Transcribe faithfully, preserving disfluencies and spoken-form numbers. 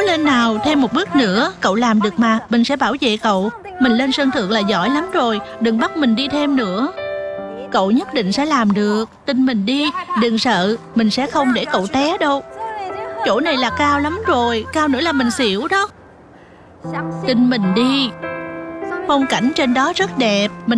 lên nào, thêm một bước nữa. Cậu làm được mà, mình sẽ bảo vệ cậu. Mình lên sân thượng là giỏi lắm rồi, đừng bắt mình đi thêm nữa. Cậu nhất định sẽ làm được, tin mình đi. Đừng sợ, mình sẽ không để cậu té đâu. Chỗ này là cao lắm rồi, cao nữa là mình xỉu đó. Tin mình đi. Phong cảnh trên đó rất đẹp, mình